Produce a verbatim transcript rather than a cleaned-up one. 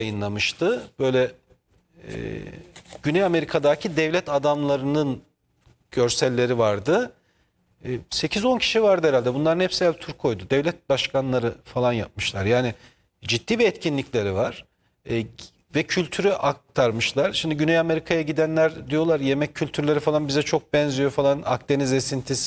yayınlamıştı. Böyle e, Güney Amerika'daki devlet adamlarının görselleri vardı. E, sekiz on kişi vardı herhalde. Bunların hepsi El Turco'ydu. Devlet başkanları falan yapmışlar. Yani ciddi bir etkinlikleri var. E, ve kültürü aktarmışlar. Şimdi Güney Amerika'ya gidenler diyorlar yemek kültürleri falan bize çok benziyor falan. Akdeniz esintisi.